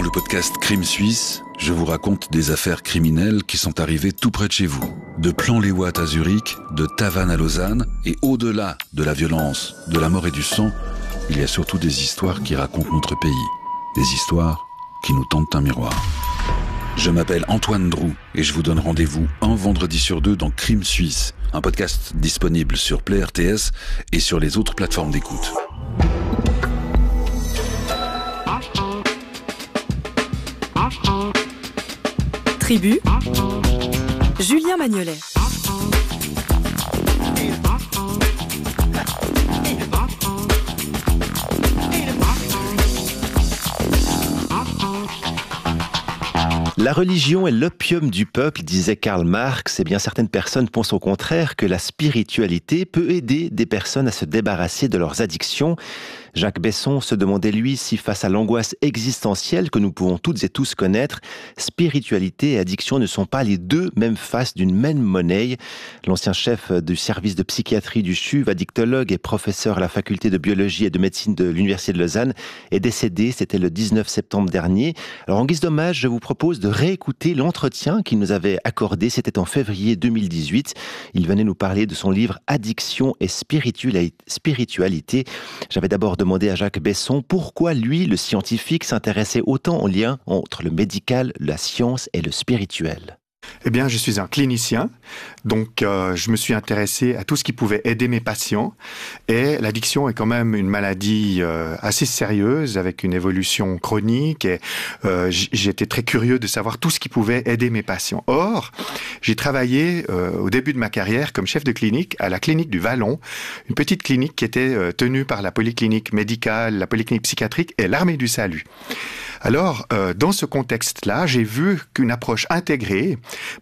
le podcast Crime Suisse, je vous raconte des affaires criminelles qui sont arrivées tout près de chez vous. De Plan-les-Ouates à Zurich, de Tavannes à Lausanne, et au-delà de la violence, de la mort et du sang, il y a surtout des histoires qui racontent notre pays. Des histoires qui nous tendent un miroir. Je m'appelle Antoine Drou et je vous donne rendez-vous un vendredi sur deux dans Crime Suisse, un podcast disponible sur Play RTS et sur les autres plateformes d'écoute. Tribu, Julien Magnolet. La religion est l'opium du peuple, disait Karl Marx. Eh bien, certaines personnes pensent au contraire que la spiritualité peut aider des personnes à se débarrasser de leurs addictions. Jacques Besson se demandait, lui, si face à l'angoisse existentielle que nous pouvons toutes et tous connaître, spiritualité et addiction ne sont pas les deux mêmes faces d'une même monnaie. L'ancien chef du service de psychiatrie du CHUV, addictologue et professeur à la faculté de biologie et de médecine de l'Université de Lausanne, est décédé. C'était le 19 septembre dernier. Alors, en guise d'hommage, je vous propose de réécouter l'entretien qu'il nous avait accordé. C'était en février 2018. Il venait nous parler de son livre « Addiction et spiritualité ». J'avais d'abord demandé à Jacques Besson pourquoi lui, le scientifique, s'intéressait autant au lien entre le médical, la science et le spirituel. Eh bien, je suis un clinicien, donc je me suis intéressé à tout ce qui pouvait aider mes patients. Et l'addiction est quand même une maladie assez sérieuse, avec une évolution chronique. Et j'étais très curieux de savoir tout ce qui pouvait aider mes patients. Or, j'ai travaillé au début de ma carrière comme chef de clinique à la clinique du Vallon, une petite clinique qui était tenue par la polyclinique médicale, la polyclinique psychiatrique et l'Armée du Salut. Alors, dans ce contexte-là, j'ai vu qu'une approche intégrée,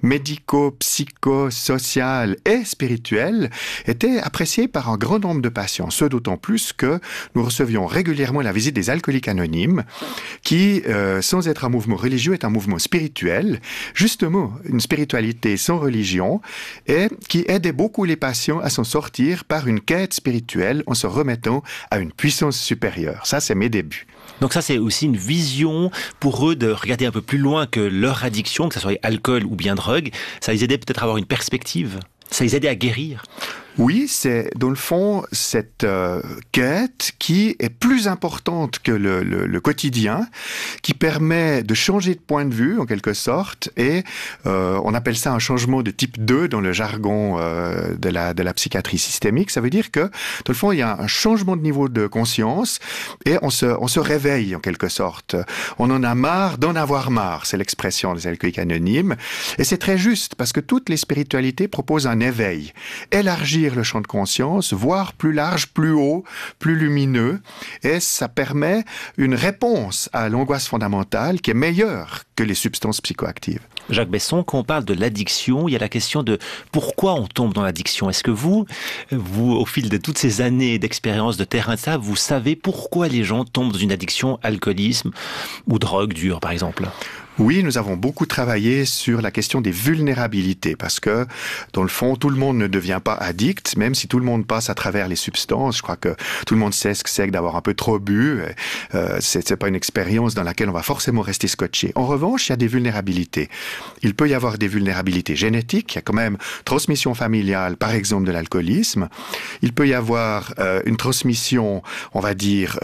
médico-psycho-sociale et spirituelle, était appréciée par un grand nombre de patients. Ce d'autant plus que nous recevions régulièrement la visite des alcooliques anonymes, qui, sans être un mouvement religieux, est un mouvement spirituel, justement une spiritualité sans religion, et qui aidait beaucoup les patients à s'en sortir par une quête spirituelle en se remettant à une puissance supérieure. Ça, c'est mes débuts. Donc ça, c'est aussi une vision pour eux de regarder un peu plus loin que leur addiction, que ce soit alcool ou bien drogue. Ça les aidait peut-être à avoir une perspective. Ça les aidait à guérir. Oui, c'est dans le fond cette quête qui est plus importante que le quotidien, qui permet de changer de point de vue en quelque sorte, et on appelle ça un changement de type 2 dans le jargon de la psychiatrie systémique. Ça veut dire que dans le fond il y a un changement de niveau de conscience et on se réveille en quelque sorte. On en a marre d'en avoir marre, c'est l'expression des alcooliques anonymes, et c'est très juste parce que toutes les spiritualités proposent un éveil, élargir le champ de conscience, voire plus large, plus haut, plus lumineux, et ça permet une réponse à l'angoisse fondamentale qui est meilleure que les substances psychoactives. Jacques Besson, quand on parle de l'addiction, il y a la question de pourquoi on tombe dans l'addiction. Est-ce que vous, au fil de toutes ces années d'expérience de terrain, vous savez pourquoi les gens tombent dans une addiction, alcoolisme ou drogue dure, par exemple ? Oui, nous avons beaucoup travaillé sur la question des vulnérabilités parce que, dans le fond, tout le monde ne devient pas addict, même si tout le monde passe à travers les substances. Je crois que tout le monde sait ce que c'est que d'avoir un peu trop bu. C'est pas une expérience dans laquelle on va forcément rester scotché. En revanche, il y a des vulnérabilités. Il peut y avoir des vulnérabilités génétiques. Il y a quand même transmission familiale, par exemple, de l'alcoolisme. Il peut y avoir une transmission, on va dire,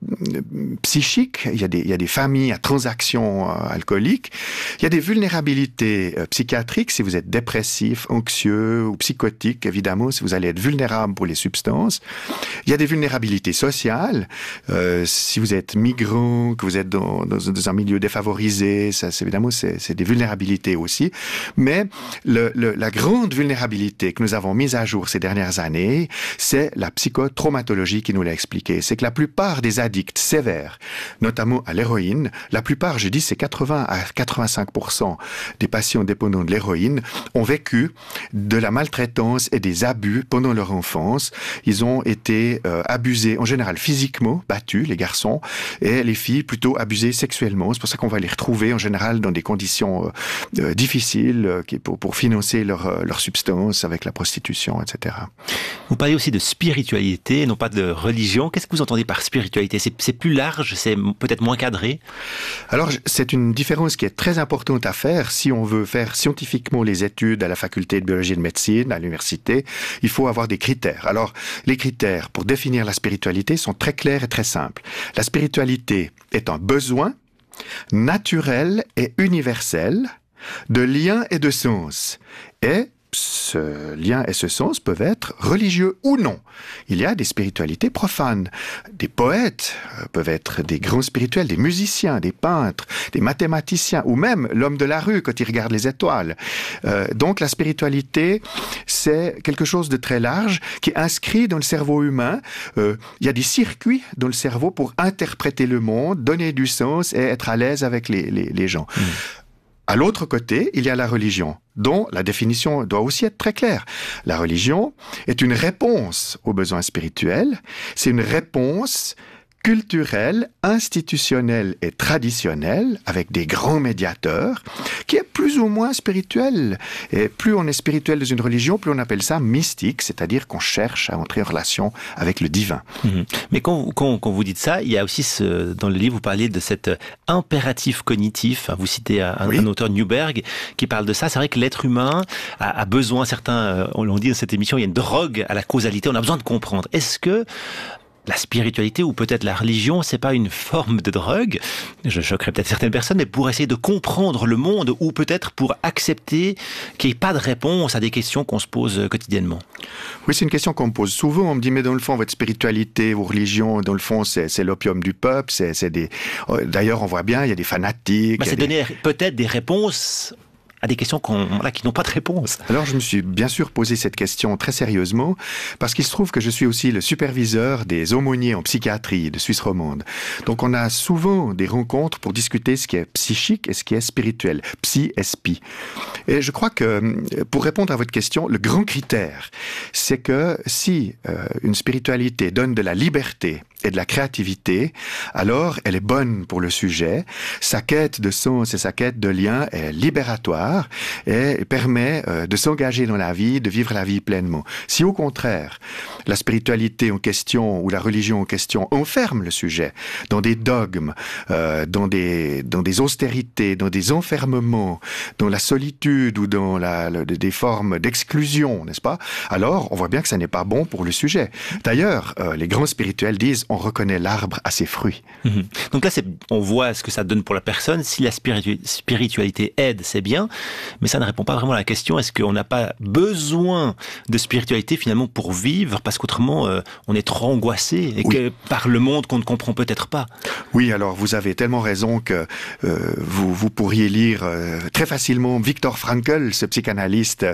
psychique. Il y a des familles à transaction alcoolique. Il y a des vulnérabilités psychiatriques, si vous êtes dépressif, anxieux ou psychotique, évidemment, si vous allez être vulnérable pour les substances. Il y a des vulnérabilités sociales, si vous êtes migrant, que vous êtes dans un milieu défavorisé, ça, évidemment, c'est des vulnérabilités aussi. Mais la grande vulnérabilité que nous avons mise à jour ces dernières années, c'est la psychotraumatologie qui nous l'a expliqué. C'est que la plupart des addicts sévères, notamment à l'héroïne, la plupart, je dis, c'est 80 à 85% des patients dépendants de l'héroïne ont vécu de la maltraitance et des abus abus pendant leur enfance. Ils ont été abusés, en général physiquement, battus, les garçons, et les filles plutôt abusées sexuellement. C'est pour ça qu'on va les retrouver en général dans des conditions difficiles pour financer leur substance avec la prostitution, etc. Vous parlez aussi de spiritualité, non pas de religion. Qu'est-ce que vous entendez par spiritualité ? C'est plus large, c'est peut-être moins cadré ? Alors, c'est une différence qui est très importante à faire. Si on veut faire scientifiquement les études à la faculté de biologie et de médecine, à l'université, il faut avoir des critères. Alors, les critères pour définir la spiritualité sont très clairs et très simples. La spiritualité est un besoin naturel et universel de lien et de sens. Et ce lien et ce sens peuvent être religieux ou non. Il y a des spiritualités profanes. Des poètes peuvent être des grands spirituels, des musiciens, des peintres, des mathématiciens, ou même l'homme de la rue quand il regarde les étoiles. Donc la spiritualité, c'est quelque chose de très large qui est inscrit dans le cerveau humain. Il y a des circuits dans le cerveau pour interpréter le monde, donner du sens et être à l'aise avec les gens. À l'autre côté, il y a la religion, dont la définition doit aussi être très claire. La religion est une réponse aux besoins spirituels, c'est une réponse culturelle, institutionnelle et traditionnelle, avec des grands médiateurs, qui est plus ou moins spirituelle. Et plus on est spirituel dans une religion, plus on appelle ça mystique, c'est-à-dire qu'on cherche à entrer en relation avec le divin. Mais quand vous dites ça, il y a aussi, dans le livre, vous parlez de cet impératif cognitif. Vous citez un auteur, Newberg, qui parle de ça. C'est vrai que l'être humain a besoin, certains, on l'a dit dans cette émission, il y a une drogue à la causalité, on a besoin de comprendre. Est-ce que la spiritualité ou peut-être la religion, c'est pas une forme de drogue, je choquerai peut-être certaines personnes, mais pour essayer de comprendre le monde ou peut-être pour accepter qu'il n'y ait pas de réponse à des questions qu'on se pose quotidiennement? Oui, c'est une question qu'on me pose souvent. On me dit, mais dans le fond, votre spiritualité, vos religions, dans le fond, c'est l'opium du peuple. D'ailleurs, on voit bien, il y a des fanatiques. C'est donner peut-être des réponses à des questions qui n'ont pas de réponse. Alors, je me suis bien sûr posé cette question très sérieusement, parce qu'il se trouve que je suis aussi le superviseur des aumôniers en psychiatrie de Suisse romande. Donc, on a souvent des rencontres pour discuter ce qui est psychique et ce qui est spirituel. Psy-SP. Et je crois que, pour répondre à votre question, le grand critère, c'est que si une spiritualité donne de la liberté et de la créativité, alors elle est bonne pour le sujet. Sa quête de sens et sa quête de lien est libératoire et permet de s'engager dans la vie, de vivre la vie pleinement. Si au contraire, la spiritualité en question ou la religion en question enferme le sujet dans des dogmes, dans des austérités, dans des enfermements, dans la solitude ou dans des formes d'exclusion, n'est-ce pas? Alors, on voit bien que ça n'est pas bon pour le sujet. D'ailleurs, les grands spirituels disent on reconnaît l'arbre à ses fruits. Donc là, on voit ce que ça donne pour la personne. Si la spiritualité aide, c'est bien, mais ça ne répond pas vraiment à la question. Est-ce qu'on n'a pas besoin de spiritualité finalement pour vivre, parce qu'autrement, on est trop angoissé et que par le monde qu'on ne comprend peut-être pas. Oui, alors vous avez tellement raison que vous pourriez lire très facilement Viktor Frankl, ce psychanalyste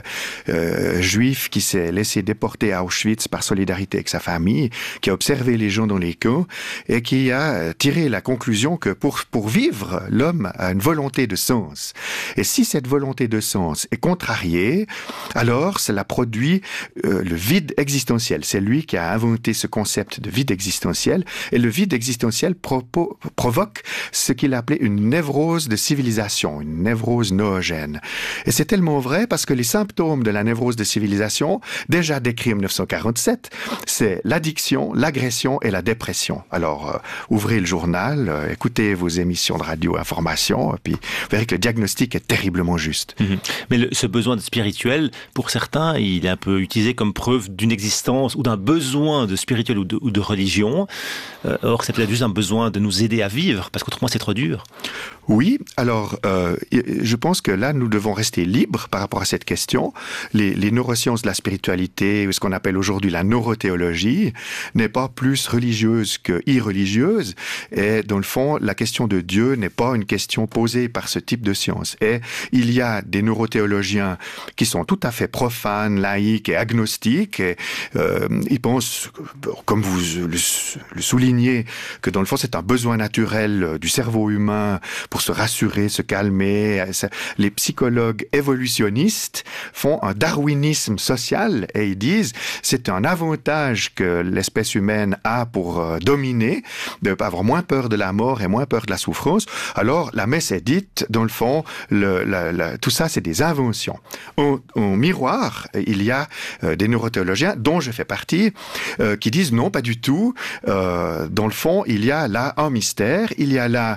juif qui s'est laissé déporter à Auschwitz par solidarité avec sa famille, qui a observé les gens dans les camps et qui a tiré la conclusion que pour vivre, l'homme a une volonté de sens. Et si cette volonté de sens est contrariée, alors cela produit le vide existentiel. C'est lui qui a inventé ce concept de vide existentiel, et le vide existentiel provoque ce qu'il appelait une névrose de civilisation, une névrose noogène. Et c'est tellement vrai parce que les symptômes de la névrose de civilisation, déjà décrits en 1947, c'est l'addiction, l'agression et la dépression. Alors, ouvrez le journal, écoutez vos émissions de radio information, et puis vous verrez que le diagnostic est terriblement juste. Mais ce besoin de spirituel, pour certains, il est un peu utilisé comme preuve d'une existence ou d'un besoin de spirituel ou de religion. Or, c'est peut-être juste un besoin de nous aider à vivre, parce qu'autrement, c'est trop dur. Oui, alors je pense que là, nous devons rester libres par rapport à cette question. Les neurosciences de la spiritualité, ou ce qu'on appelle aujourd'hui la neurothéologie, n'est pas plus religieuse que irreligieuse. Et dans le fond, la question de Dieu n'est pas une question posée par ce type de science. Et il y a des neurothéologiens qui sont tout à fait profanes, laïcs et agnostiques. Et, ils pensent, comme vous le soulignez, que dans le fond, c'est un besoin naturel du cerveau humain pour se rassurer, se calmer. Les psychologues évolutionnistes font un darwinisme social et ils disent c'est un avantage que l'espèce humaine a pour dominer, de avoir moins peur de la mort et moins peur de la souffrance. Alors la messe est dite, dans le fond, tout ça c'est des inventions. Au miroir, il y a des neurothéologiens dont je fais partie qui disent non, pas du tout. Dans le fond, il y a là un mystère, il y a là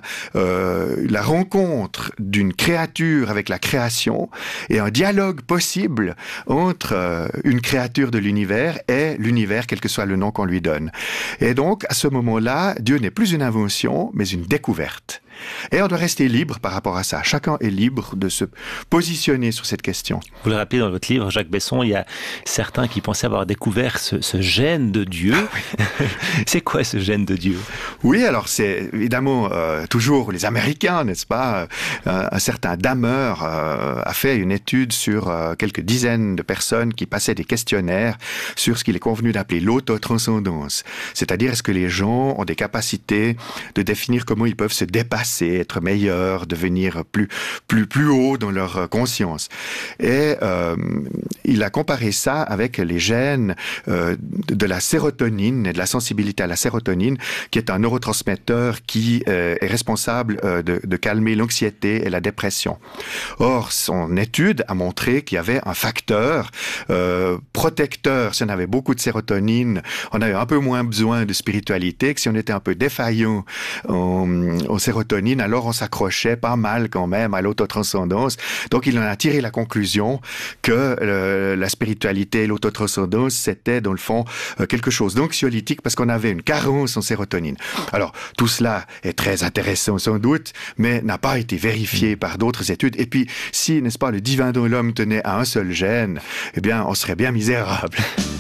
la rencontre d'une créature avec la création et un dialogue possible entre une créature de l'univers et l'univers, quel que soit le nom qu'on lui donne. Et donc, à ce moment-là, Dieu n'est plus une invention, mais une découverte. Et on doit rester libre par rapport à ça. Chacun est libre de se positionner sur cette question. Vous le rappelez dans votre livre, Jacques Besson, il y a certains qui pensaient avoir découvert ce gène de Dieu. Ah oui. C'est quoi ce gène de Dieu? Oui, alors c'est évidemment toujours les Américains, n'est-ce pas? Un certain Dahmer a fait une étude sur quelques dizaines de personnes qui passaient des questionnaires sur ce qu'il est convenu d'appeler l'autotranscendance. C'est-à-dire, est-ce que les gens ont des capacités de définir comment ils peuvent se dépasser, être meilleurs, devenir plus haut dans leur conscience. Et il a comparé ça avec les gènes de la sérotonine et de la sensibilité à la sérotonine, qui est un neurotransmetteur qui est responsable de calmer l'anxiété et la dépression. Or, son étude a montré qu'il y avait un facteur protecteur. Si on avait beaucoup de sérotonine, on avait un peu moins besoin de spiritualité, que si on était un peu défaillant au sérotonine, alors on s'accrochait pas mal quand même à l'autotranscendance. Donc il en a tiré la conclusion que la spiritualité et l'autotranscendance, c'était dans le fond quelque chose d'anxiolytique parce qu'on avait une carence en sérotonine. Alors tout cela est très intéressant sans doute, mais n'a pas été vérifié par d'autres études. Et puis si, n'est-ce pas, le divin dans l'homme tenait à un seul gène, eh bien on serait bien misérable.